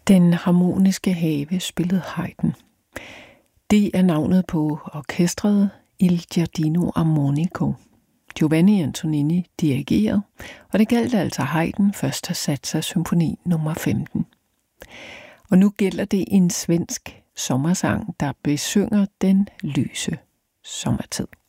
Den harmoniske have spillet Haydn. Det er navnet på orkestret Il Giardino Armonico. Giovanni Antonini dirigerede, og det galt altså Haydn første sats af symfoni nummer 15. Og nu gælder det en svensk sommersang, der besynger den lyse sommertid.